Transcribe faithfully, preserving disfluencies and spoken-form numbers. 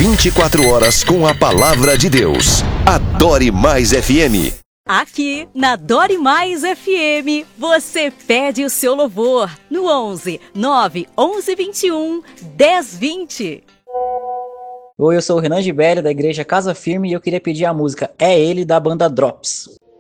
vinte e quatro horas com a palavra de Deus. Adore Mais F M. Aqui na Adore Mais F M, você pede o seu louvor no onze nove onze vinte e um dez vinte. Oi, eu sou o Renan Gibério, da Igreja Casa Firme, e eu queria pedir a música É Ele, da banda Drops.